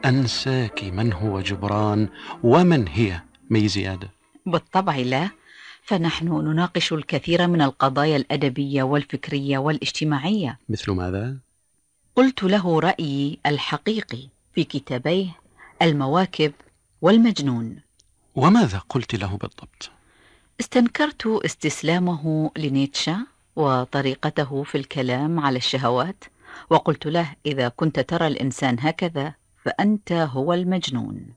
أنساك من هو جبران ومن هي مي زيادة؟ بالطبع لا، فنحن نناقش الكثير من القضايا الأدبية والفكرية والاجتماعية. مثل ماذا؟ قلت له رأيي الحقيقي في كتابيه المواكب والمجنون. وماذا قلت له بالضبط؟ استنكرت استسلامه لنيتشه وطريقته في الكلام على الشهوات، وقلت له: إذا كنت ترى الإنسان هكذا فأنت هو المجنون.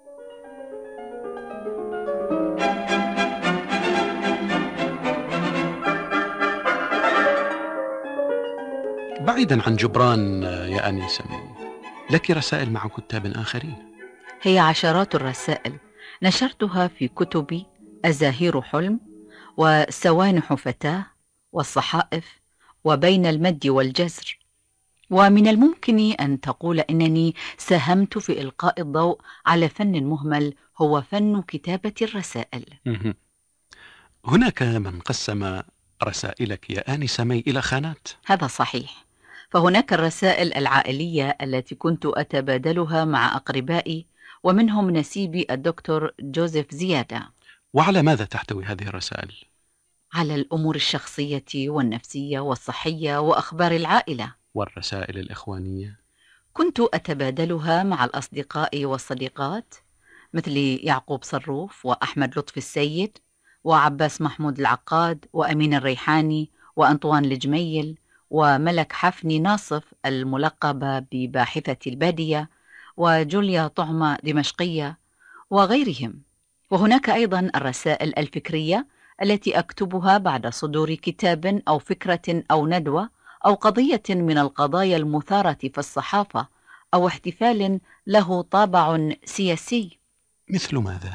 بعيدا عن جبران يا أنيسة، لك رسائل مع كتاب آخرين. هي عشرات الرسائل نشرتها في كتبي أزاهير حلم، وسوانح فتاة، والصحائف، وبين المد والجزر. ومن الممكن أن تقول إنني ساهمت في إلقاء الضوء على فن مهمل هو فن كتابة الرسائل. هناك من قسم رسائلك يا آنسة مي إلى خانات. هذا صحيح، فهناك الرسائل العائلية التي كنت أتبادلها مع أقربائي، ومنهم نسيبي الدكتور جوزيف زيادة. وعلى ماذا تحتوي هذه الرسائل؟ على الأمور الشخصية والنفسية والصحية وأخبار العائلة. والرسائل الإخوانية؟ كنت أتبادلها مع الأصدقاء والصديقات، مثل يعقوب صروف وأحمد لطفي السيد وعباس محمود العقاد وأمين الريحاني وأنطوان الجميل وملك حفني ناصف الملقبة بباحثة البادية وجوليا طعمة دمشقية وغيرهم. وهناك أيضا الرسائل الفكرية التي أكتبها بعد صدور كتاب أو فكرة أو ندوة أو قضية من القضايا المثارة في الصحافة أو احتفال له طابع سياسي. مثل ماذا؟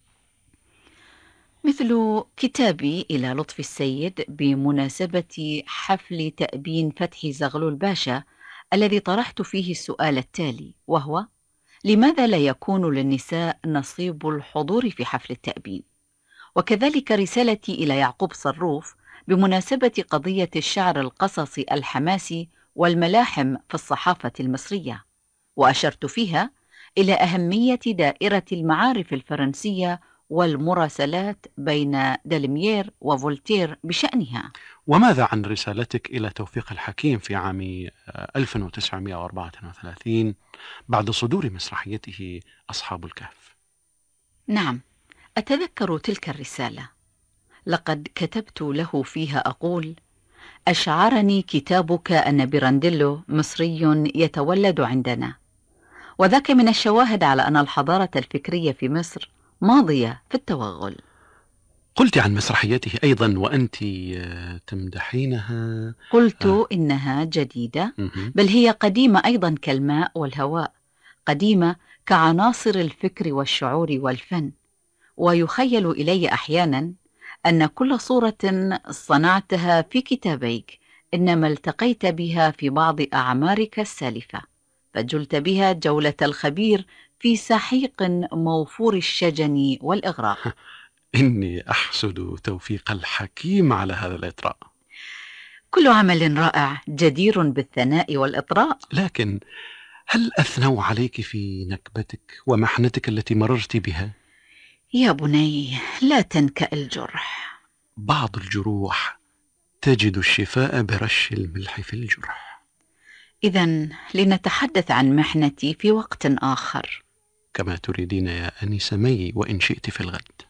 مثل كتابي إلى لطفي السيد بمناسبة حفل تأبين فتحي زغلول باشا، الذي طرحت فيه السؤال التالي، وهو: لماذا لا يكون للنساء نصيب الحضور في حفل التأبين؟ وكذلك رسالتي إلى يعقوب صروف بمناسبة قضية الشعر القصصي الحماسي والملاحم في الصحافة المصرية، وأشرت فيها إلى أهمية دائرة المعارف الفرنسية والمراسلات بين دالميير وفولتير بشأنها. وماذا عن رسالتك إلى توفيق الحكيم في عام 1934 بعد صدور مسرحيته أصحاب الكهف؟ نعم، أتذكر تلك الرسالة. لقد كتبت له فيها أقول: أشعرني كتابك أن بيرانديلو مصري يتولد عندنا، وذاك من الشواهد على أن الحضارة الفكرية في مصر ماضية في التوغل. قلت عن مسرحيته أيضا وأنت تمدحينها. قلت إنها جديدة، بل هي قديمة أيضا كالماء والهواء، قديمة كعناصر الفكر والشعور والفن. ويخيل إلي أحيانا أن كل صورة صنعتها في كتابيك إنما التقيت بها في بعض أعمارك السالفة، فجلت بها جولة الخبير في سحيق موفور الشجن والإغراء. إني أحسد توفيق الحكيم على هذا الإطراء. كل عمل رائع جدير بالثناء والإطراء. لكن هل أثنوا عليك في نكبتك ومحنتك التي مررت بها؟ يا بني، لا تنكأ الجرح. بعض الجروح تجد الشفاء برش الملح في الجرح. إذن لنتحدث عن محنتي في وقت آخر. كما تريدين يا أنيسة مي، وإن شئت في الغد.